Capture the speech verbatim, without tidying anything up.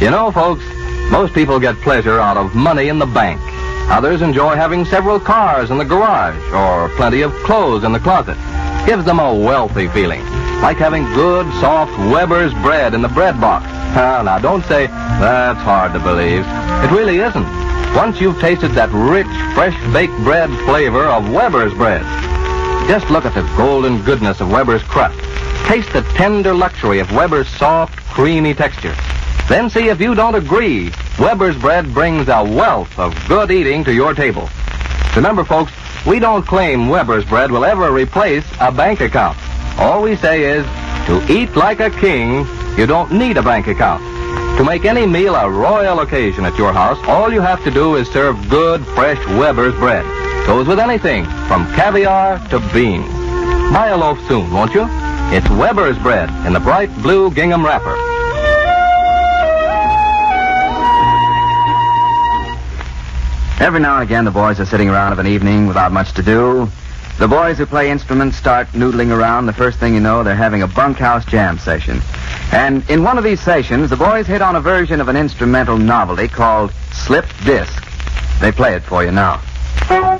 You know, folks, most people get pleasure out of money in the bank. Others enjoy having several cars in the garage or plenty of clothes in the closet. Gives them a wealthy feeling, like having good, soft Weber's bread in the bread box. Ah, now, don't say, that's hard to believe. It really isn't. Once you've tasted that rich, fresh-baked bread flavor of Weber's bread. Just look at the golden goodness of Weber's crust. Taste the tender luxury of Weber's soft, creamy texture. Then see if you don't agree. Weber's bread brings a wealth of good eating to your table. Remember, folks, we don't claim Weber's bread will ever replace a bank account. All we say is, to eat like a king, you don't need a bank account. To make any meal a royal occasion at your house, all you have to do is serve good, fresh Weber's bread. Goes with anything, from caviar to beans. Buy a loaf soon, won't you? It's Weber's bread in the bright blue gingham wrapper. Every now and again, the boys are sitting around of an evening without much to do. The boys who play instruments start noodling around. The first thing you know, they're having a bunkhouse jam session. And in one of these sessions, the boys hit on a version of an instrumental novelty called Slip Disc. They play it for you now.